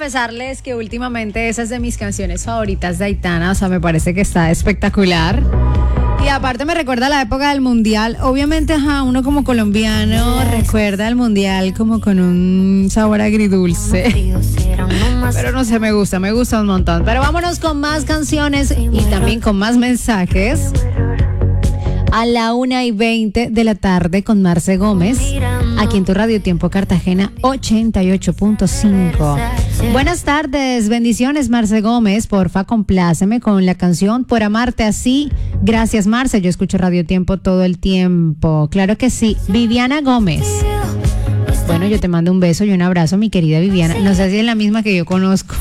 confesarles que últimamente esa es de mis canciones favoritas de Aitana, o sea, me parece que está espectacular. Y aparte me recuerda a la época del Mundial. Obviamente, uno como colombiano recuerda el Mundial como con un sabor agridulce. Pero no sé, me gusta un montón. Pero vámonos con más canciones y también con más mensajes. A la 1:20 de la tarde con Marce Gómez, aquí en tu Radio Tiempo Cartagena 88.5. Buenas tardes, bendiciones Marce Gómez, porfa compláceme con la canción Por Amarte Así. Gracias Marce, yo escucho Radio Tiempo todo el tiempo. Claro que sí. Viviana Gómez. Bueno, yo te mando un beso y un abrazo, mi querida Viviana. No sé si es la misma que yo conozco.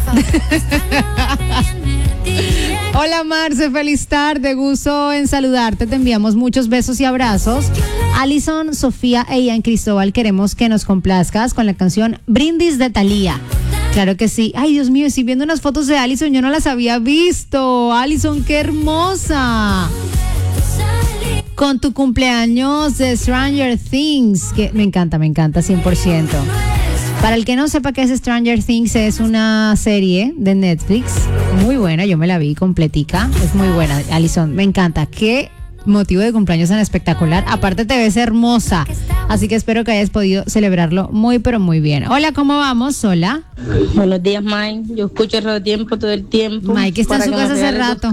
Hola Marce, feliz tarde, gusto en saludarte, te enviamos muchos besos y abrazos. Alison, Sofía e Ian Cristóbal, queremos que nos complazcas con la canción Brindis de Thalía. Claro que sí. Ay, Dios mío, estoy viendo unas fotos de Alison, yo no las había visto. Alison, qué hermosa. Con tu cumpleaños de Stranger Things, que me encanta 100%. Para el que no sepa qué es Stranger Things, es una serie de Netflix muy buena, yo me la vi completica, es muy buena, Alison, me encanta. Qué motivo de cumpleaños tan espectacular, aparte te ves hermosa, así que espero que hayas podido celebrarlo muy pero muy bien. Hola, ¿cómo vamos? Hola. Buenos días, Mike, yo escucho el Radio Tiempo todo el tiempo. Mike está en su casa hace rato.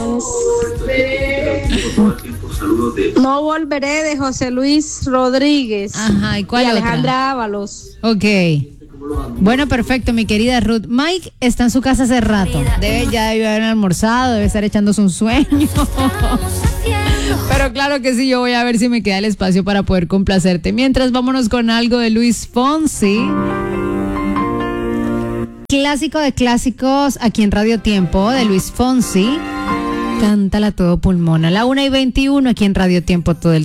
No volveré de José Luis Rodríguez. Ajá, ¿y cuál y otra? Alejandra Ábalos. Ok. Bueno, perfecto, mi querida Ruth. Mike está en su casa hace rato. Ya debe haber almorzado, debe estar echándose un sueño. Pero claro que sí, yo voy a ver si me queda el espacio para poder complacerte. Mientras, vámonos con algo de Luis Fonsi. Clásico de clásicos aquí en Radio Tiempo de Luis Fonsi. Cántala todo pulmón. A la 1:21 aquí en Radio Tiempo todo el